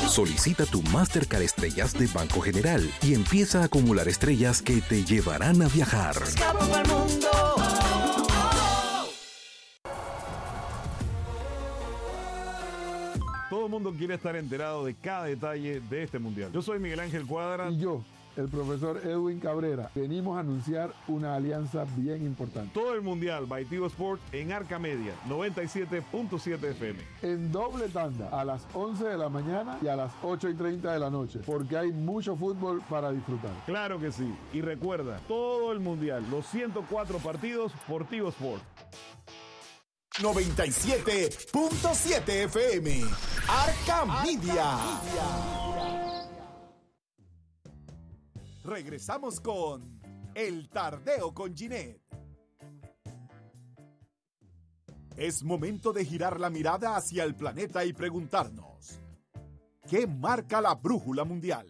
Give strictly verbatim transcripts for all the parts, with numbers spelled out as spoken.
Solicita tu Mastercard Estrellas de Banco General y empieza a acumular estrellas que te llevarán a viajar. Escapo pa'l mundo. Todo el mundo quiere estar enterado de cada detalle de este mundial. Yo soy Miguel Ángel Cuadra. Y yo, el profesor Edwin Cabrera, venimos a anunciar una alianza bien importante. Todo el mundial by Tigo Sport en Arca Media, noventa y siete punto siete F M. En doble tanda, a las once de la mañana y a las ocho y treinta de la noche, porque hay mucho fútbol para disfrutar. Claro que sí. Y recuerda, todo el mundial, los ciento cuatro partidos por Tigo Sport. noventa y siete punto siete F M. Arca Media. Regresamos con El Tardeo con Ginette. Es momento de girar la mirada hacia el planeta y preguntarnos: ¿qué marca la brújula mundial?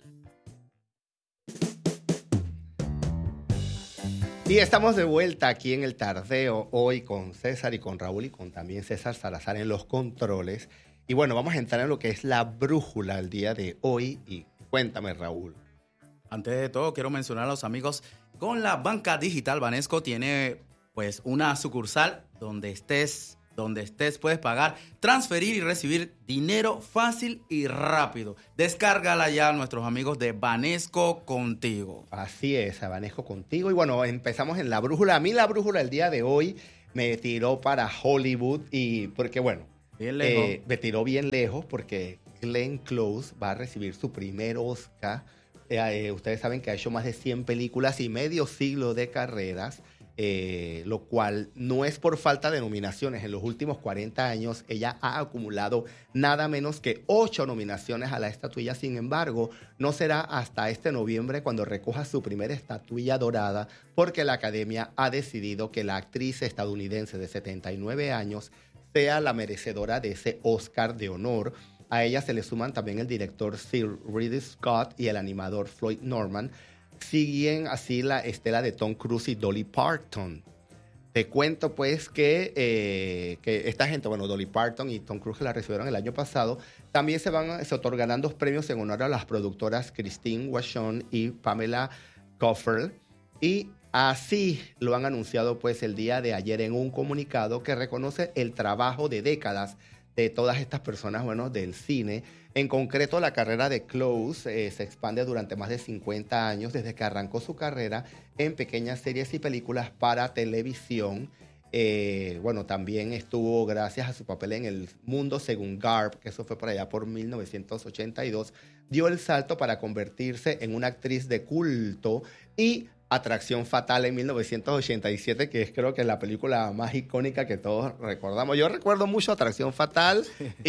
Y estamos de vuelta aquí en El Tardeo, hoy con César y con Raúl y con también César Salazar en los controles. Y bueno, vamos a entrar en lo que es la brújula el día de hoy. Y cuéntame, Raúl. Antes de todo, quiero mencionar a los amigos, con la banca digital Banesco tiene pues una sucursal donde estés, donde estés puedes pagar, transferir y recibir dinero fácil y rápido. Descárgala ya a nuestros amigos de Banesco Contigo. Así es, a Banesco Contigo. Y bueno, empezamos en la brújula. A mí la brújula el día de hoy me tiró para Hollywood y porque bueno, bien lejos. Eh, me tiró bien lejos porque Glenn Close va a recibir su primer Oscar. Eh, ustedes saben que ha hecho más de cien películas y medio siglo de carreras, eh, lo cual no es por falta de nominaciones. En los últimos cuarenta años ella ha acumulado nada menos que ocho nominaciones a la estatuilla. Sin embargo, no será hasta este noviembre cuando recoja su primera estatuilla dorada, porque la Academia ha decidido que la actriz estadounidense de setenta y nueve años sea la merecedora de ese Oscar de honor. A ella se le suman también el director Sir Ridley Scott y el animador Floyd Norman. Siguen así la estela de Tom Cruise y Dolly Parton. Te cuento pues que, eh, que esta gente, bueno, Dolly Parton y Tom Cruise, que la recibieron el año pasado, también se van se otorgarán dos premios en honor a las productoras Christine Vachon y Pamela Coffer. Y así lo han anunciado pues el día de ayer en un comunicado que reconoce el trabajo de décadas de todas estas personas, bueno, del cine. En concreto, la carrera de Close eh, se expande durante más de cincuenta años, desde que arrancó su carrera en pequeñas series y películas para televisión. Eh, bueno, también estuvo, gracias a su papel en El Mundo Según Garp, que eso fue por allá por mil novecientos ochenta y dos, dio el salto para convertirse en una actriz de culto y Atracción Fatal en mil novecientos ochenta y siete, que es creo que la película más icónica que todos recordamos. Yo recuerdo mucho Atracción Fatal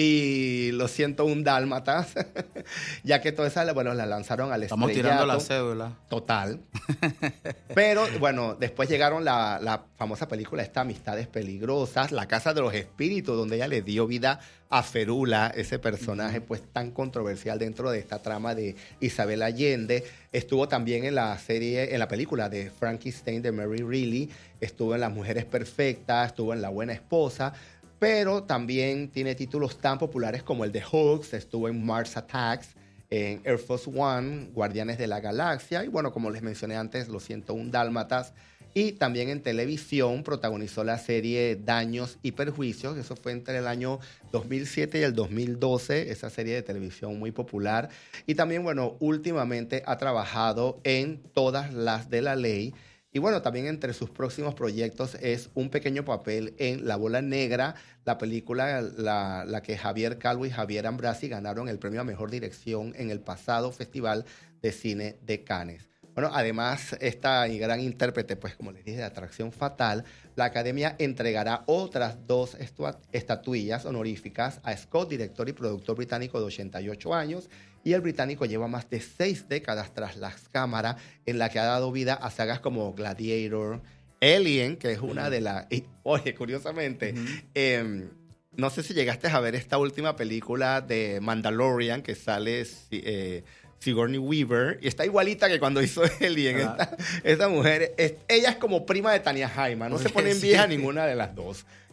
y Lo siento, un dálmatas, ya que todas esas, bueno, la lanzaron al estrellato. Estamos tirando la cédula. Total. Pero, bueno, después llegaron la, la famosa película esta, Amistades Peligrosas, La Casa de los Espíritus, donde ella le dio vida a Ferula, ese personaje pues tan controversial dentro de esta trama de Isabel Allende. Estuvo también en la serie, en la película de Frankenstein de Mary Reilly, estuvo en Las Mujeres Perfectas, estuvo en La Buena Esposa, pero también tiene títulos tan populares como el de Hulk, estuvo en Mars Attacks, en Air Force One, Guardianes de la Galaxia, y bueno, como les mencioné antes, Lo siento, un dálmatas. Y también en televisión protagonizó la serie Daños y Perjuicios. Eso fue entre el año dos mil siete y el dos mil doce, esa serie de televisión muy popular. Y también, bueno, últimamente ha trabajado en Todas las de la Ley. Y bueno, también entre sus próximos proyectos es un pequeño papel en La Bola Negra, la película la, la que Javier Calvo y Javier Ambrasi ganaron el premio a Mejor Dirección en el pasado Festival de Cine de Cannes. Bueno, además, esta gran intérprete, pues como les dije, de Atracción Fatal, la Academia entregará otras dos estatuillas honoríficas a Scott, director y productor británico de ochenta y ocho años, y el británico lleva más de seis décadas tras las cámaras, en la que ha dado vida a sagas como Gladiator, Alien, que es una de las... Oye, curiosamente, uh-huh. eh, no sé si llegaste a ver esta última película de Mandalorian, que sale... Eh, Sigourney Weaver, y está igualita que cuando hizo Alien. Esta, esta mujer, es, ella es como prima de Tania Jaime, no se ponen viejas ninguna de las dos.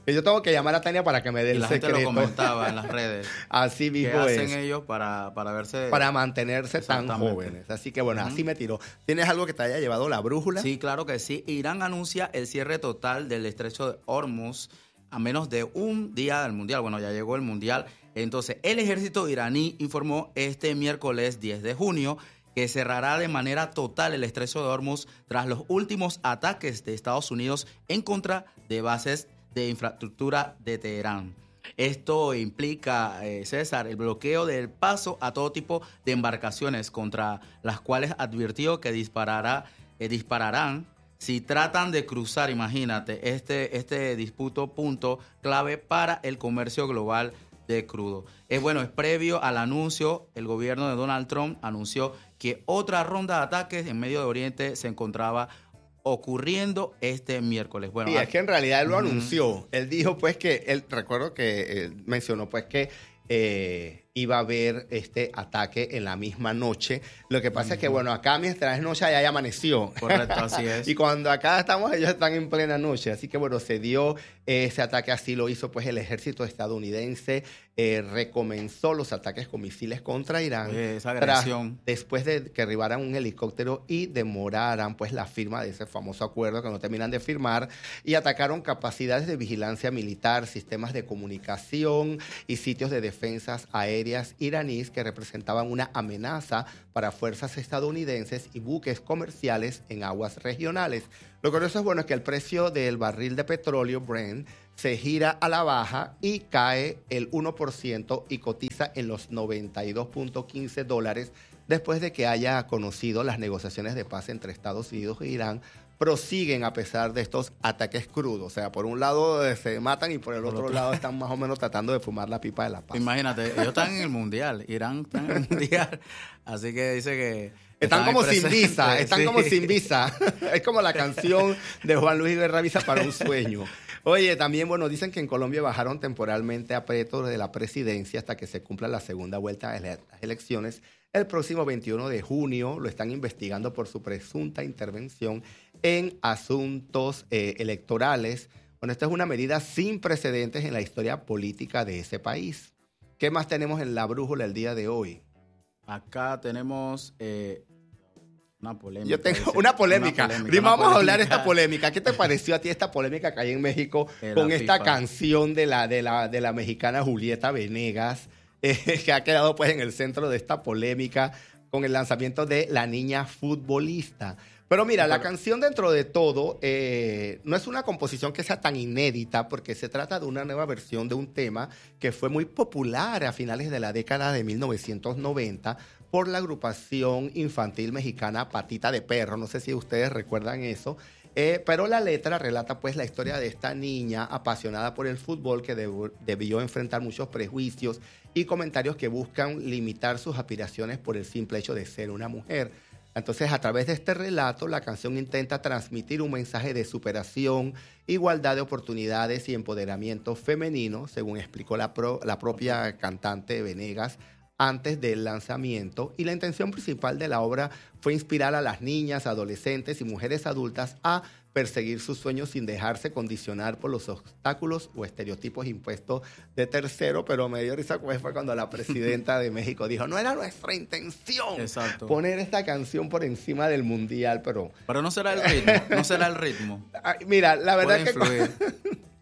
Que yo tengo que llamar a Tania para que me dé Y el la gente secreto. lo comentaba en las redes. Así ¿Qué mismo hacen es. ellos para, para verse? Para mantenerse tan Exactamente. jóvenes. Así que bueno, Ujú. así me tiró. ¿Tienes algo que te haya llevado la brújula? Sí, claro que sí. Irán anuncia el cierre total del estrecho de Hormuz a menos de un día del Mundial. Bueno, ya llegó el Mundial. Entonces, el ejército iraní informó este miércoles diez de junio que cerrará de manera total el estrecho de Hormuz tras los últimos ataques de Estados Unidos en contra de bases de infraestructura de Teherán. Esto implica, eh, César, el bloqueo del paso a todo tipo de embarcaciones, contra las cuales advirtió que disparará, eh, dispararán si tratan de cruzar. Imagínate, este, este disputo punto clave para el comercio global de crudo. Es bueno, es previo al anuncio, el gobierno de Donald Trump anunció que otra ronda de ataques en Medio Oriente se encontraba ocurriendo este miércoles. Bueno, Sí, es que en realidad él lo Ujú. anunció. Él dijo pues que, él recuerdo que él mencionó pues que eh, iba a haber este ataque en la misma noche. Lo que pasa es que bueno, acá mientras es noche allá ya amaneció. Correcto, así es. Y cuando acá estamos, ellos están en plena noche. Así que bueno, se dio ese ataque, así lo hizo pues el ejército estadounidense. Eh, recomenzó los ataques con misiles contra Irán. Oye, esa tras- agresión. después de que arribaran un helicóptero y demoraran pues la firma de ese famoso acuerdo que no terminan de firmar, y atacaron capacidades de vigilancia militar, sistemas de comunicación y sitios de defensas aéreas iraníes que representaban una amenaza para fuerzas estadounidenses y buques comerciales en aguas regionales. Lo curioso es bueno es que el precio del barril de petróleo Brent se gira a la baja y cae el uno por ciento y cotiza en los noventa y dos punto quince dólares después de que haya conocido las negociaciones de paz entre Estados Unidos e Irán prosiguen a pesar de estos ataques crudos. O sea, por un lado eh, se matan y por el Por otro otro. lado están más o menos tratando de fumar la pipa de la paz. Imagínate, ellos están en el Mundial, Irán está en el Mundial, así que dice que... Están ahí como sin presentes, visa, están sí. como sin visa. Es como la canción de Juan Luis Guerra, Visa para un sueño. Oye, también, bueno, dicen que en Colombia bajaron temporalmente a Petro de la presidencia hasta que se cumpla la segunda vuelta de las elecciones. El próximo veintiuno de junio lo están investigando por su presunta intervención en asuntos eh, electorales. Bueno, esta es una medida sin precedentes en la historia política de ese país. ¿Qué más tenemos en la brújula el día de hoy? Acá tenemos eh, una polémica. Yo tengo dice. una polémica. Una polémica, Prima, una vamos a hablar de polémica. esta polémica. ¿Qué te pareció a ti esta polémica que hay en México De la con esta FIFA. canción de la, de la, de la mexicana Julieta Venegas, eh, que ha quedado pues en el centro de esta polémica con el lanzamiento de La Niña Futbolista? Pero mira, la canción dentro de todo eh, no es una composición que sea tan inédita porque se trata de una nueva versión de un tema que fue muy popular a finales de la década de mil novecientos noventa por la agrupación infantil mexicana Patita de Perro. No sé si ustedes recuerdan eso. Eh, pero la letra relata pues la historia de esta niña apasionada por el fútbol que deb- debió enfrentar muchos prejuicios y comentarios que buscan limitar sus aspiraciones por el simple hecho de ser una mujer. Entonces, a través de este relato, la canción intenta transmitir un mensaje de superación, igualdad de oportunidades y empoderamiento femenino, según explicó la, pro- la propia cantante Venegas antes del lanzamiento. Y la intención principal de la obra fue inspirar a las niñas, adolescentes y mujeres adultas a perseguir sus sueños sin dejarse condicionar por los obstáculos o estereotipos impuestos de tercero. Pero me dio risa fue cuando la presidenta de México dijo, no era nuestra intención Exacto. poner esta canción por encima del mundial, pero... Pero no será el ritmo, no será el ritmo. Ay, mira, la verdad Puede que... influir.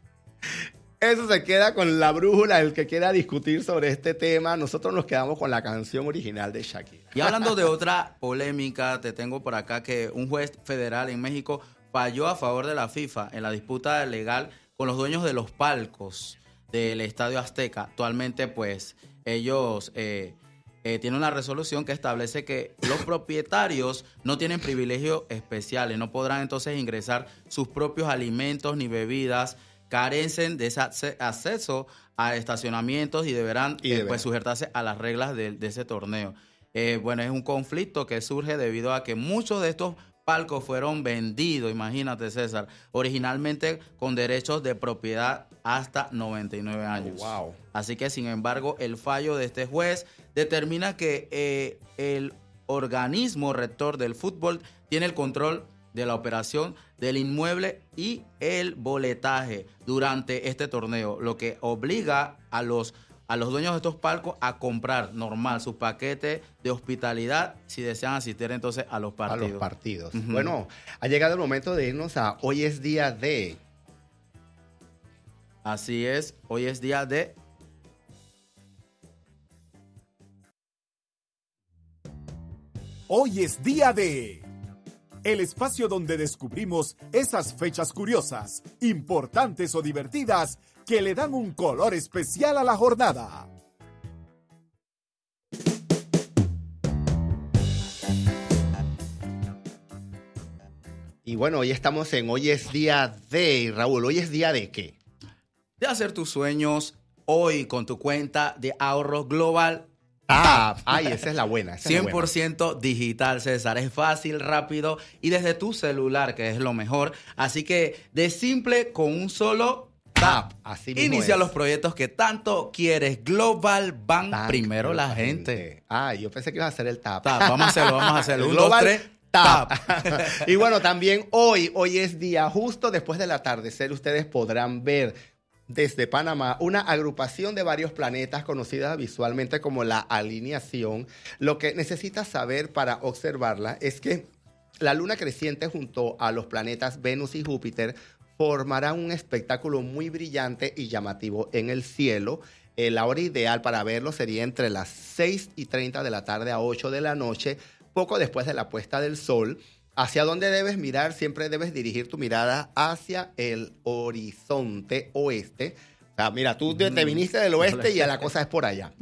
Eso se queda con la brújula, el que quiera discutir sobre este tema. Nosotros nos quedamos con la canción original de Shakira. Y hablando de otra polémica, te tengo por acá que un juez federal en México falló a favor de la FIFA en la disputa legal con los dueños de los palcos del Estadio Azteca. Actualmente, pues, ellos eh, eh, tienen una resolución que establece que los propietarios no tienen privilegios especiales, no podrán entonces ingresar sus propios alimentos ni bebidas, carecen de ese acce- acceso a estacionamientos y deberán Y eh, deberán. pues, sujetarse a las reglas de, de ese torneo. Eh, bueno, es un conflicto que surge debido a que muchos de estos palcos fueron vendidos, imagínate César, originalmente con derechos de propiedad hasta noventa y nueve años. Oh, wow. Así que, sin embargo, el fallo de este juez determina que eh, el organismo rector del fútbol tiene el control de la operación del inmueble y el boletaje durante este torneo, lo que obliga a los, a los dueños de estos palcos a comprar normal su paquete de hospitalidad si desean asistir entonces a los partidos. A los partidos. Uh-huh. Bueno, ha llegado el momento de irnos a Hoy es Día de... Así es, hoy es día de... Hoy es Día de... El espacio donde descubrimos esas fechas curiosas, importantes o divertidas que le dan un color especial a la jornada. Y bueno, hoy estamos en Hoy es Día de... Raúl, ¿hoy es día de qué? De hacer tus sueños hoy con tu cuenta de ahorro global. Ah, ay, esa es la buena. Esa cien por ciento es la buena. digital, César. Es fácil, rápido y desde tu celular, que es lo mejor. Así que de simple, con un solo tap, así mismo inicia es. los proyectos que tanto quieres. Global Bank, Tap, primero la gente. gente. Ah, yo pensé que iba a hacer el tap. Tap, vamos a hacerlo, vamos a hacerlo. Un, Global dos, tres, tap. tap. Y bueno, también hoy, hoy es día, justo después del atardecer, ustedes podrán ver desde Panamá una agrupación de varios planetas conocida visualmente como la alineación. Lo que necesitas saber para observarla es que la luna creciente junto a los planetas Venus y Júpiter formarán un espectáculo muy brillante y llamativo en el cielo. Eh, la hora ideal para verlo sería entre las seis y treinta de la tarde a ocho de la noche, poco después de la puesta del sol. ¿Hacia dónde debes mirar? Siempre debes dirigir tu mirada hacia el horizonte oeste. O sea, mira, tú te, te viniste del oeste y la cosa es por allá.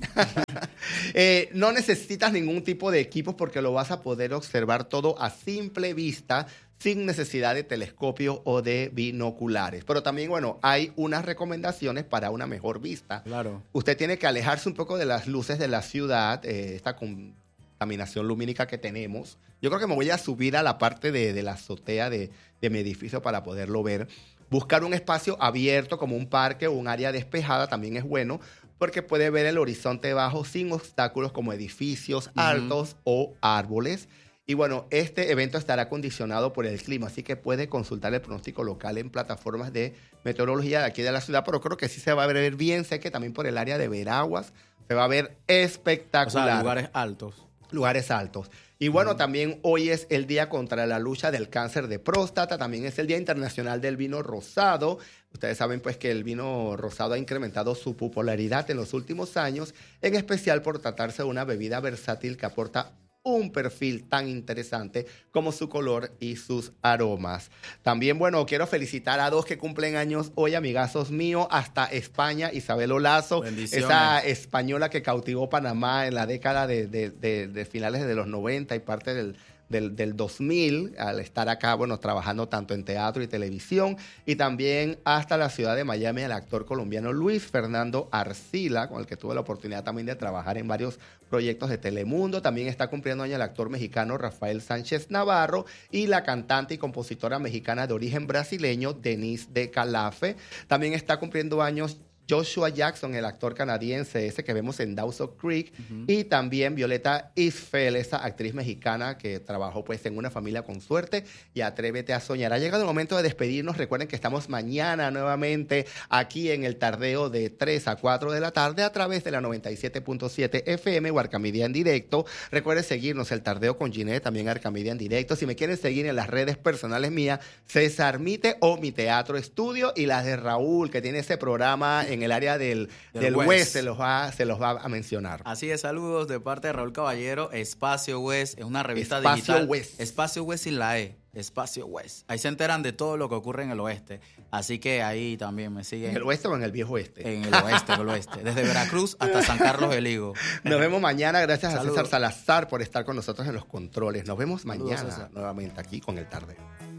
eh, no necesitas ningún tipo de equipos porque lo vas a poder observar todo a simple vista, sin necesidad de telescopio o de binoculares. Pero también, bueno, hay unas recomendaciones para una mejor vista. Claro. Usted tiene que alejarse un poco de las luces de la ciudad, eh, esta con contaminación lumínica que tenemos. Yo creo que me voy a subir a la parte de, de la azotea de, de mi edificio para poderlo ver. Buscar un espacio abierto como un parque o un área despejada también es bueno porque puede ver el horizonte bajo sin obstáculos como edificios uh-huh. altos o árboles. Y bueno, este evento estará condicionado por el clima, así que puede consultar el pronóstico local en plataformas de meteorología de aquí de la ciudad, pero creo que sí se va a ver bien. Sé que también por el área de Veraguas se va a ver espectacular. O sea, lugares altos. Lugares altos. Y bueno, también hoy es el día contra la lucha del cáncer de próstata, también es el Día Internacional del Vino Rosado. Ustedes saben pues que el vino rosado ha incrementado su popularidad en los últimos años, en especial por tratarse de una bebida versátil que aporta un perfil tan interesante como su color y sus aromas. También, bueno, quiero felicitar a dos que cumplen años hoy, amigazos míos, hasta España, Isabel Olazo, esa española que cautivó Panamá en la década de, de, de, de finales de los noventa y parte del, del, del dos mil, al estar acá, bueno, trabajando tanto en teatro y televisión, y también hasta la ciudad de Miami, el actor colombiano Luis Fernando Arcila, con el que tuve la oportunidad también de trabajar en varios proyectos de Telemundo. También está cumpliendo años el actor mexicano Rafael Sánchez Navarro y la cantante y compositora mexicana de origen brasileño Denise de Calafe. También está cumpliendo años Joshua Jackson, el actor canadiense ese que vemos en Dawson Creek, uh-huh. y también Violeta Isfel, esa actriz mexicana que trabajó pues en Una Familia con Suerte y Atrévete a Soñar. Ha llegado el momento de despedirnos. Recuerden que estamos mañana nuevamente aquí en el Tardeo de tres a cuatro de la tarde a través de la noventa y siete punto siete F M o Arcamedia en directo. Recuerden seguirnos, el Tardeo con Ginette, también Arcamedia en directo. Si me quieren seguir en las redes personales mías, César Mite o Mi Teatro Estudio, y las de Raúl, que tiene ese programa en en el área del, del, del West, West se, los va, se los va a mencionar. Así es, saludos de parte de Raúl Caballero. Espacio West es una revista Espacio digital. West. Espacio West sin la E. Espacio West. Ahí se enteran de todo lo que ocurre en el oeste. Así que ahí también me siguen. ¿En el oeste o en el viejo oeste? En el oeste, en el oeste. Desde Veracruz hasta San Carlos del Higo. Nos vemos mañana. Gracias Saludos. a César Salazar por estar con nosotros en los controles. Nos vemos mañana Saludos, nuevamente aquí con el Tardeo.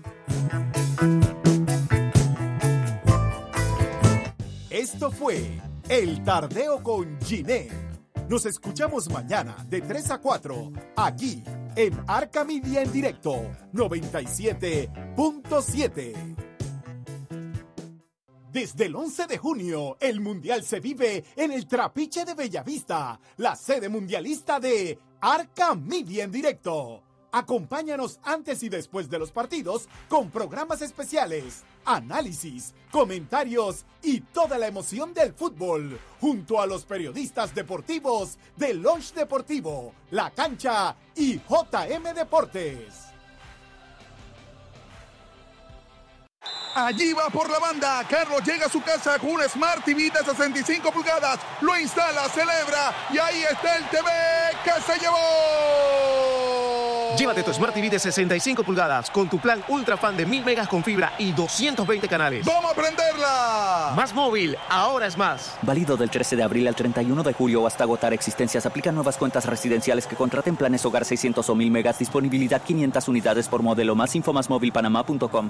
Esto fue El Tardeo con Ginette. Nos escuchamos mañana de tres a cuatro, aquí en Arcamedia en directo, noventa y siete punto siete. Desde el once de junio, el Mundial se vive en el Trapiche de Bellavista, la sede mundialista de Arcamedia en directo. Acompáñanos antes y después de los partidos con programas especiales, análisis, comentarios y toda la emoción del fútbol, junto a los periodistas deportivos de Lunch Deportivo, La Cancha y J M Deportes. Allí va por la banda. Carlos llega a su casa con un Smart T V de sesenta y cinco pulgadas. Lo instala, celebra y ahí está el T V que se llevó. Llévate tu Smart T V de sesenta y cinco pulgadas con tu plan Ultra Fan de mil megas con fibra y doscientos veinte canales. ¡Vamos a prenderla! Más móvil, ahora es más. Válido del trece de abril al treinta y uno de julio o hasta agotar existencias. Aplican nuevas cuentas residenciales que contraten planes hogar seiscientos o mil megas. Disponibilidad quinientas unidades por modelo. Más info más móvil panamá punto com.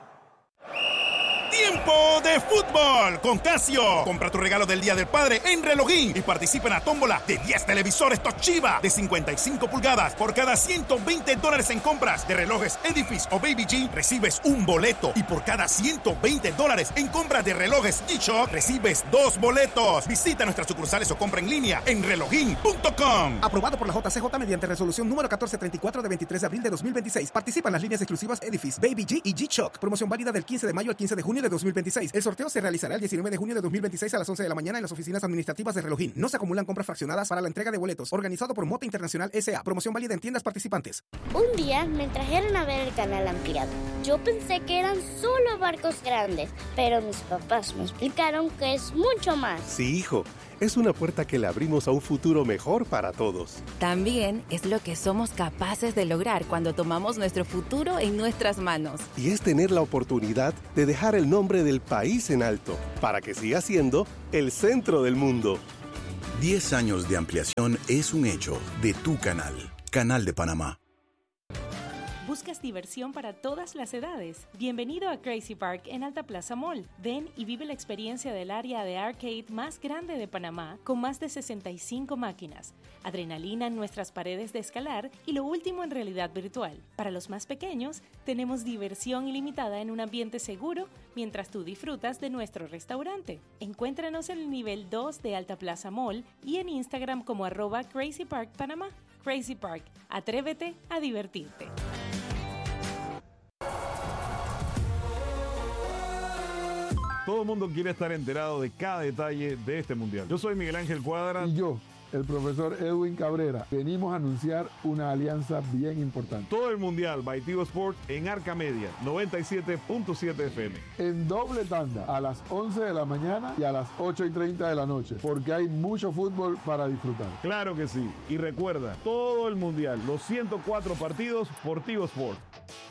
¡Tiempo de fútbol con Casio! Compra tu regalo del Día del Padre en Relojín y participa en la tómbola de diez televisores Toshiba de cincuenta y cinco pulgadas. Por cada ciento veinte dólares en compras de relojes Edifice o Baby G, recibes un boleto. Y por cada ciento veinte dólares en compras de relojes G-Shock, recibes dos boletos. Visita nuestras sucursales o compra en línea en relojín punto com. Aprobado por la J C J mediante resolución número catorce treinta y cuatro de veintitrés de abril de dos mil veintiséis. Participa en las líneas exclusivas Edifice, Baby G y G-Shock. Promoción válida del quince de mayo al quince de junio de dos mil veintiséis. El sorteo se realizará el diecinueve de junio de dos mil veintiséis a las once de la mañana en las oficinas administrativas de Relojín. No se acumulan compras fraccionadas para la entrega de boletos. Organizado por Mota Internacional S A. Promoción válida en tiendas participantes. Un día me trajeron a ver el canal ampliado. Yo pensé que eran solo barcos grandes, pero mis papás me explicaron que es mucho más. Sí, hijo. Es una puerta que le abrimos a un futuro mejor para todos. También es lo que somos capaces de lograr cuando tomamos nuestro futuro en nuestras manos. Y es tener la oportunidad de dejar el nombre del país en alto, para que siga siendo el centro del mundo. Diez años de ampliación es un hecho de tu canal, Canal de Panamá. ¿Buscas diversión para todas las edades? Bienvenido a Crazy Park en Alta Plaza Mall. Ven y vive la experiencia del área de arcade más grande de Panamá con más de sesenta y cinco máquinas, adrenalina en nuestras paredes de escalar y lo último en realidad virtual. Para los más pequeños, tenemos diversión ilimitada en un ambiente seguro mientras tú disfrutas de nuestro restaurante. Encuéntranos en el nivel dos de Alta Plaza Mall y en Instagram como arroba Crazy Park Panamá. Crazy Park, atrévete a divertirte. Todo el mundo quiere estar enterado de cada detalle de este mundial. Yo soy Miguel Ángel Cuadra. Y yo, el profesor Edwin Cabrera. Venimos a anunciar una alianza bien importante. Todo el mundial by Tigo Sports en Arca Media, noventa y siete punto siete F M. En doble tanda, a las once de la mañana y a las ocho y treinta de la noche, porque hay mucho fútbol para disfrutar. Claro que sí. Y recuerda, todo el mundial, los ciento cuatro partidos por Tigo Sports.